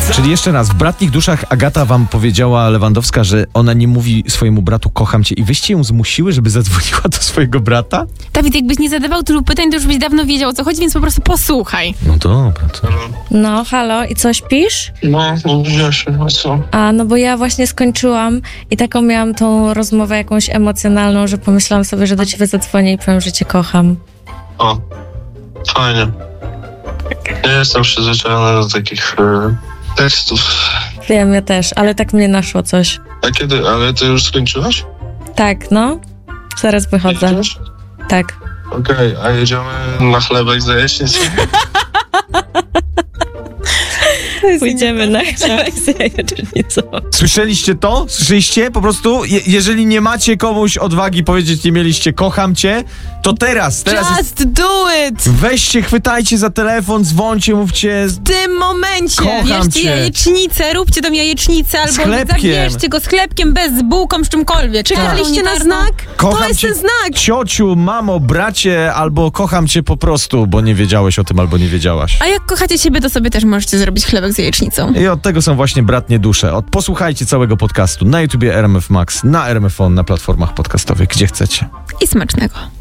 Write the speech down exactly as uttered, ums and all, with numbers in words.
Czyli jeszcze raz, w Bratnich duszach Agata wam powiedziała, Lewandowska, że ona nie mówi swojemu bratu kocham cię i wyście ją zmusiły, żeby zadzwoniła do swojego brata? Dawid, jakbyś nie zadawał tylu pytań, to już byś dawno wiedział, o co chodzi, więc po prostu posłuchaj. No dobra, to... No, halo, i co, śpisz? No, mówiła się, a co? A, no bo ja właśnie skończyłam i taką miałam tą rozmowę jakąś emocjonalną, że pomyślałam sobie, że do ciebie zadzwonię i powiem, że cię kocham. O, fajnie. Nie jestem przyzwyczajony do takich e, tekstów. Wiem, ja też, ale tak mnie naszło coś. A kiedy? Ale ty już skończyłaś? Tak, no. Zaraz wychodzę. Jedziesz? Tak. Okej, a jedziemy na chlebek za jesieniec? Pójdziemy na jajecznicą. Słyszeliście to? Słyszeliście? Po prostu, je- jeżeli nie macie komuś odwagi powiedzieć, nie mieliście kocham cię, to teraz, teraz jest... Just do it! Weźcie, chwytajcie za telefon, dzwońcie, mówcie... W tym momencie Kocham bierzcie cię. jajecznicę, róbcie do mnie jajecznicę, albo chlebkiem. zabierzcie go z chlebkiem, bez z bułką, z czymkolwiek. Czekaliście na znak? Kocham To jest cię, ten znak! ciociu, mamo, bracie, albo kocham cię po prostu, bo nie wiedziałeś o tym, albo nie wiedziałaś. A jak kochacie siebie, to sobie też możecie zrobić chlebek z jajecznicą. I od tego są właśnie Bratnie dusze. Od, posłuchajcie całego podcastu na YouTubie R M F Max, na R M F O N, na platformach podcastowych, gdzie chcecie. I smacznego.